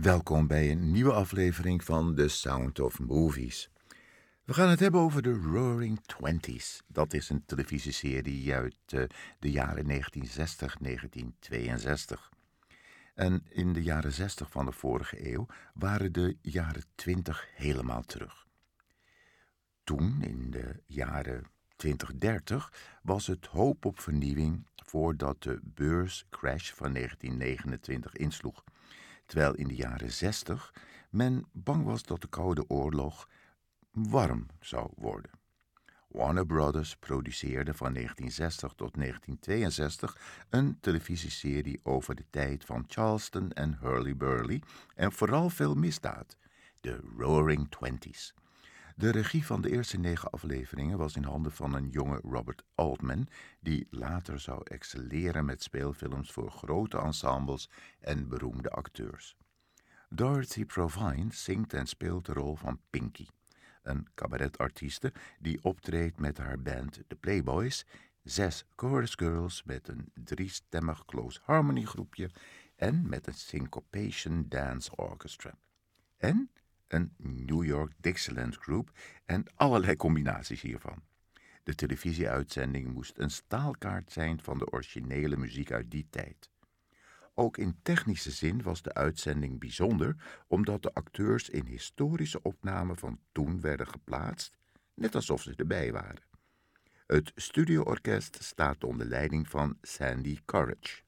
Welkom bij een nieuwe aflevering van The Sound of Movies. We gaan het hebben over de Roaring Twenties. Dat is een televisieserie uit de jaren 1960-1962. En in de jaren 60 van de vorige eeuw waren de jaren 20 helemaal terug. Toen, in de jaren 2030, was het hoop op vernieuwing voordat de beurscrash van 1929 insloeg. Terwijl in de jaren 60 men bang was dat de Koude Oorlog warm zou worden. Warner Brothers produceerde van 1960 tot 1962 een televisieserie over de tijd van Charleston en Hurly-Burly en vooral veel misdaad, de Roaring Twenties. De regie van de eerste 9 afleveringen was in handen van een jonge Robert Altman, die later zou excelleren met speelfilms voor grote ensembles en beroemde acteurs. Dorothy Provine zingt en speelt de rol van Pinky, een cabaretartieste die optreedt met haar band The Playboys, 6 chorus girls met een 3-stemmig close harmony groepje en met een syncopation dance orchestra. En een New York Dixieland Group en allerlei combinaties hiervan. De televisieuitzending moest een staalkaart zijn van de originele muziek uit die tijd. Ook in technische zin was de uitzending bijzonder, omdat de acteurs in historische opnamen van toen werden geplaatst, net alsof ze erbij waren. Het studioorkest staat onder leiding van Sandy Courage.